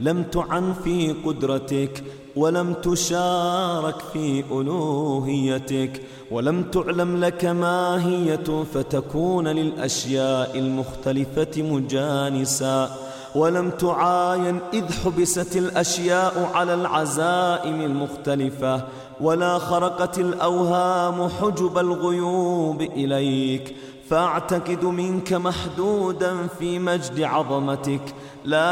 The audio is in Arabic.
لم تعن في قدرتك، ولم تشارك في ألوهيتك، ولم تعلم لك ماهية فتكون للأشياء المختلفة مجانسا، ولم تعاين إذ حبست الأشياء على العزائم المختلفة، ولا خرقت الأوهام حجب الغيوب إليك، فأعتقد منك محدودا في مجد عظمتك، لا